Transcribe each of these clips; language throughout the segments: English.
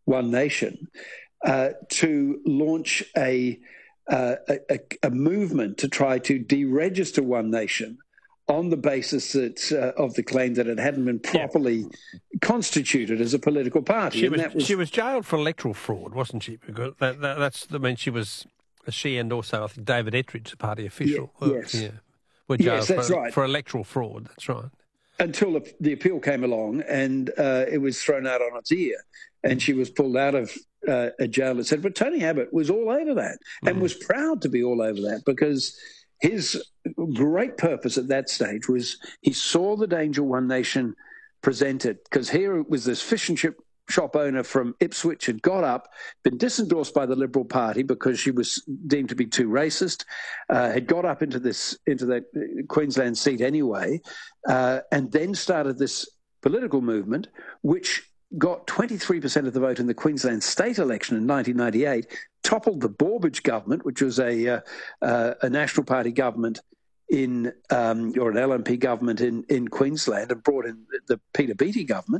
One Nation, to launch a movement to try to deregister One Nation on the basis that of the claim that it hadn't been properly constituted as a political party. She was jailed for electoral fraud, wasn't she? Because she and also I think David Ettridge, the party official, were jailed for electoral fraud. That's right. Until the appeal came along and it was thrown out on its ear, and she was pulled out of jail, etc. But Tony Abbott was all over that and was proud to be all over that, because his great purpose at that stage was he saw the danger One Nation presented, because here it was this fish and chip shop owner from Ipswich had got up, been disendorsed by the Liberal Party because she was deemed to be too racist, had got up into that Queensland seat anyway, and then started this political movement, which got 23% of the vote in the Queensland state election in 1998, toppled the Borbidge government, which was a National Party government or an LNP government in Queensland, and brought in the Peter Beattie government,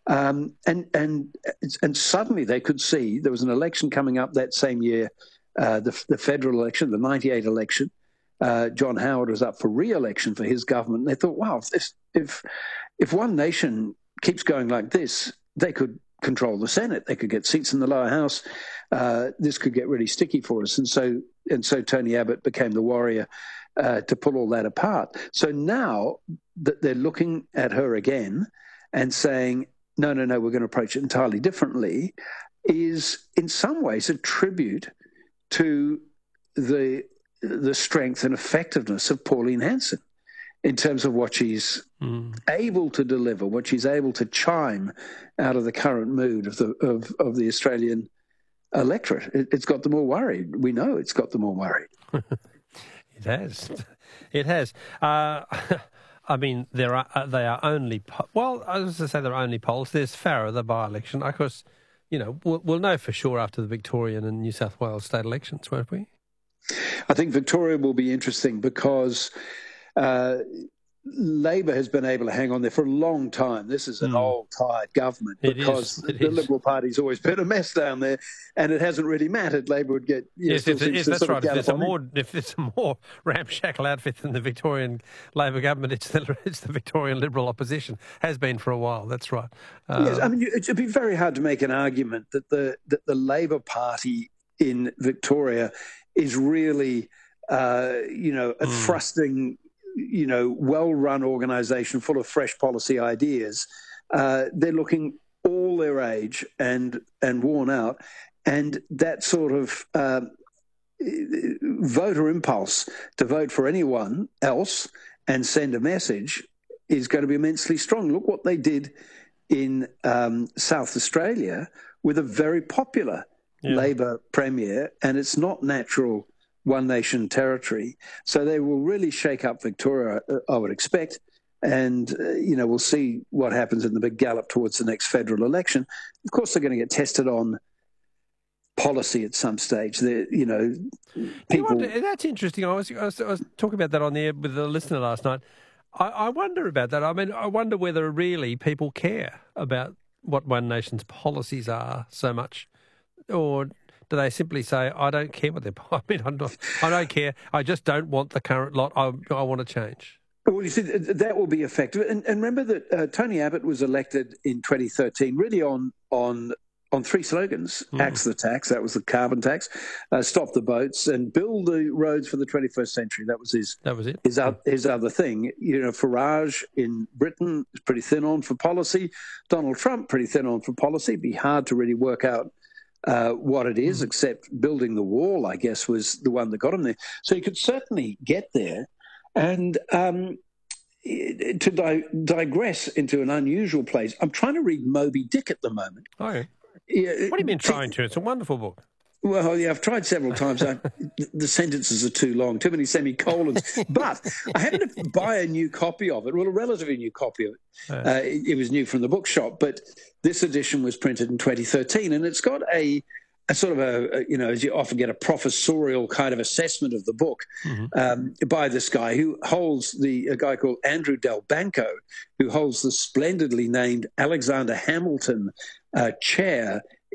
and suddenly they could see there was an election coming up that same year, the federal election, the 98 election. John Howard was up for re-election for his government, and they thought, wow, if One Nation keeps going like this, they could control the Senate, they could get seats in the lower house. This could get really sticky for us, and so Tony Abbott became the warrior to pull all that apart. So now that they're looking at her again and saying, no, we're going to approach it entirely differently, is in some ways a tribute to the strength and effectiveness of Pauline Hanson in terms of what she's able to deliver, what she's able to chime out of the current mood of the Australian electorate. It's got them all worried. We know it's got them all worried. It has. It has. I mean, they are only. Well, I was going to say there are only polls. There's Farrer, the by-election. Of course, we'll know for sure after the Victorian and New South Wales state elections, won't we? I think Victoria will be interesting because Labor has been able to hang on there for a long time. This is an old, tired government because the Liberal Party's always been a mess down there, and it hasn't really mattered. Labor would get... Yes, that's right. If it's a more ramshackle outfit than the Victorian Labor government, it's the Victorian Liberal opposition. Has been for a while, that's right. Yes, I mean, it'd be very hard to make an argument that the Labor Party in Victoria is really, a thrusting... well-run organisation full of fresh policy ideas. They're looking all their age and worn out, and that sort of voter impulse to vote for anyone else and send a message is going to be immensely strong. Look what they did in South Australia with a very popular Labor premier, and it's not natural One Nation territory. So they will really shake up Victoria, I would expect. And, we'll see what happens in the big gallop towards the next federal election. Of course, they're going to get tested on policy at some stage. People... That's interesting. I was talking about that on the air with a listener last night. I wonder about that. I mean, I wonder whether really people care about what One Nation's policies are so much, or do they simply say, I don't care what they're... I mean, I don't care. I just don't want the current lot. I want to change. Well, you see, that will be effective. And remember that Tony Abbott was elected in 2013 really on three slogans. Axe the tax, that was the carbon tax, stop the boats, and build the roads for the 21st century. That was his other thing. Farage in Britain is pretty thin on for policy. Donald Trump, pretty thin on for policy. It'd be hard to really work out what it is, except building the wall, I guess, was the one that got him there. So you could certainly get there. And to digress into an unusual place, I'm trying to read Moby Dick at the moment. Oh, yeah. What do you mean trying to? It's a wonderful book. Well, yeah, I've tried several times. The sentences are too long, too many semicolons. But I happened to buy a new copy of it, well, a relatively new copy of it. It was new from the bookshop, but this edition was printed in 2013, and it's got a sort of as you often get, a professorial kind of assessment of the book by this guy who holds a guy called Andrew Del Banco, who holds the splendidly named Alexander Hamilton Chair